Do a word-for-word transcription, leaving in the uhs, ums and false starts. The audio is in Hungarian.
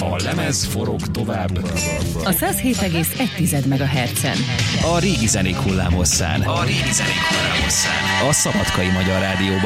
A lemez forog tovább a száz hét egész egy megahertzen. a régi zenék hullámhosszán. A régi zenék hullámhosszán. A Szabadkai Magyar Rádióban.